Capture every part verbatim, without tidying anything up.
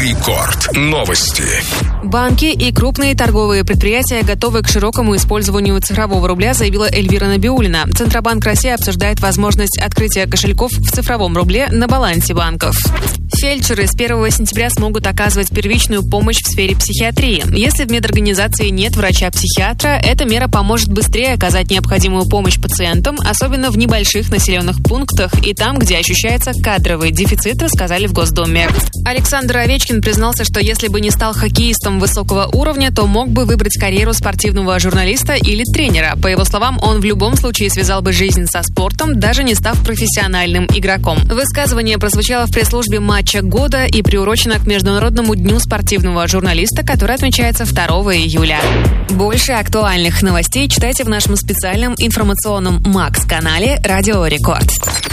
Рекорд. Новости. Банки и крупные торговые предприятия готовы к широкому использованию цифрового рубля, заявила Эльвира Набиуллина. Центробанк России обсуждает возможность открытия кошельков в цифровом рубле на балансе банков. Фельдшеры с первого сентября смогут оказывать первичную помощь в сфере психиатрии. Если в медорганизации нет врача-психиатра, эта мера поможет быстрее оказать необходимую помощь пациентам, особенно в небольших населенных пунктах и там, где ощущается кадровый дефицит, рассказали в Госдуме. Александр Овечкин признался, что если бы не стал хоккеистом высокого уровня, то мог бы выбрать карьеру спортивного журналиста или тренера. По его словам, он в любом случае связал бы жизнь со спортом, даже не став профессиональным игроком. Высказывание прозвучало в пресс-службе матча года и приурочено к Международному дню спортивного журналиста, который отмечается второго июля. Больше актуальных новостей читайте в нашем специальном информационном Макс-канале «Радио Рекорд».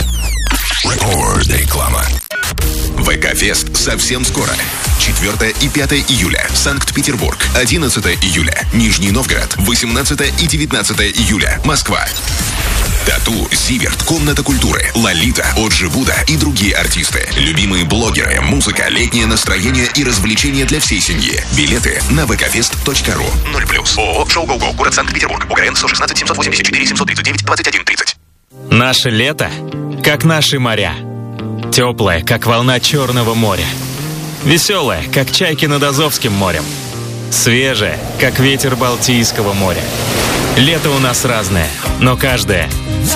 Рекорд. Реклама. ВК-фест совсем скоро. четвёртого и пятого июля. Санкт-Петербург. одиннадцатого июля. Нижний Новгород. восемнадцатого и девятнадцатого июля. Москва. Тату, Зиверт, Комната культуры, Лолита, Оджи Буда и другие артисты. Любимые блогеры, музыка, летнее настроение и развлечения для всей семьи. Билеты на вэ ка фест точка ру. ноль плюс. ООО «Шоу Го-Го», город Санкт-Петербург. УГРН сто шестнадцать семьсот восемьдесят четыре семьсот тридцать девять двадцать один тридцать. Наше лето, как наши моря. Теплое, как волна Черного моря. Веселое, как чайки над Азовским морем. Свежее, как ветер Балтийского моря. Лето у нас разное, но каждое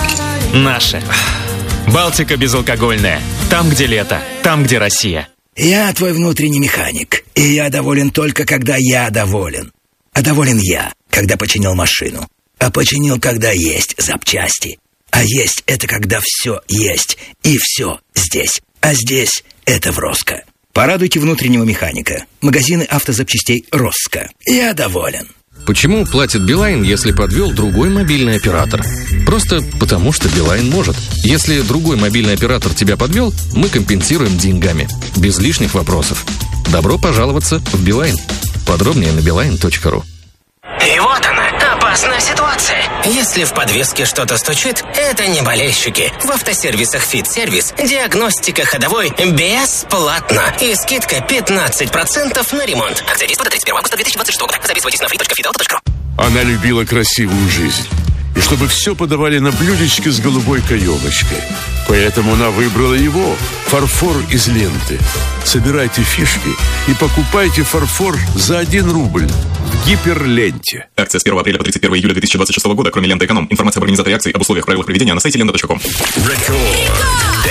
наше. Балтика безалкогольная. Там, где лето, там, где Россия. Я твой внутренний механик, и я доволен только, когда я доволен. А доволен я, когда починил машину. А починил, когда есть запчасти. А есть — это когда все есть, и все здесь. А здесь — это в Роско. Порадуйте внутреннего механика. Магазины автозапчастей Роско. Я доволен. Почему платит Билайн, если подвел другой мобильный оператор? Просто потому, что Билайн может. Если другой мобильный оператор тебя подвел, мы компенсируем деньгами. Без лишних вопросов. Добро пожаловаться в Билайн. Подробнее на билайн точка ру. И вот она, опасная ситуация. Если в подвеске что-то стучит, это не болельщики. В автосервисах «Фит-сервис» диагностика ходовой бесплатно. И скидка пятнадцать процентов на ремонт. Акция действует до тридцать первого августа две тысячи двадцать шестого года. Записывайтесь на фри точка фит авто точка ру. Она любила красивую жизнь. И чтобы все подавали на блюдечке с голубой каемочкой. Поэтому она выбрала его, фарфор из ленты. Собирайте фишки и покупайте фарфор за один рубль в Гиперленте. Акция с первого апреля по тридцать первого июля две тысячи двадцать шестого года, кроме ленты «Эконом». Информация об организаторе акции, об условиях, правилах проведения на сайте лента точка ком.